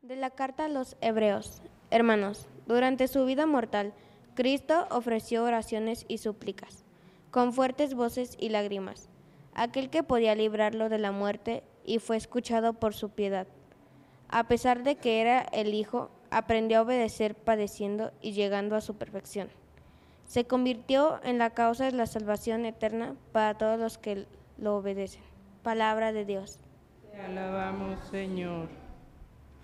De la carta a los Hebreos. Hermanos, durante su vida mortal, Cristo ofreció oraciones y súplicas, con fuertes voces y lágrimas, aquel que podía librarlo de la muerte y fue escuchado por su piedad. A pesar de que era el Hijo, aprendió a obedecer padeciendo y llegando a su perfección. Se convirtió en la causa de la salvación eterna para todos los que lo obedecen. Palabra de Dios. Te alabamos, Señor.